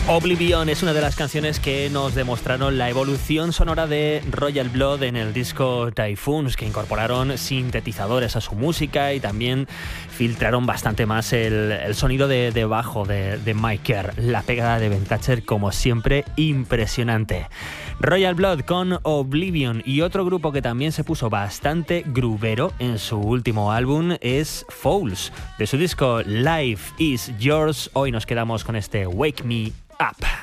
Oblivion es una de las canciones que nos demostraron la evolución sonora de Royal Blood en el disco Typhoons, que incorporaron sintetizadores a su música y también filtraron bastante más el sonido de bajo de Mike Kerr. La pegada de Ben Thatcher, como siempre, impresionante. Royal Blood con Oblivion, y otro grupo que también se puso bastante groovero en su último álbum es Fouls. De su disco Life is Yours, hoy nos quedamos con este Wake Me Up.